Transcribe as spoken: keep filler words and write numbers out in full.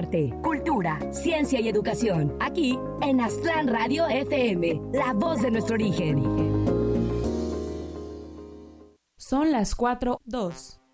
arte, cultura, ciencia y educación. Aquí en Aztlán Radio F M, la voz de nuestro origen. Son las cuatro dos.